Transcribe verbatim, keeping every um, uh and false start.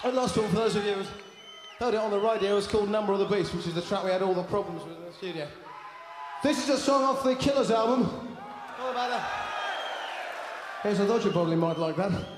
And last one, for those of you who've heard it on the radio, it's called Number of the Beast, which is the track we had all the problems with in the studio. This is a song off the Killers album. All about that. Here's a Dodger bottle, you might like that.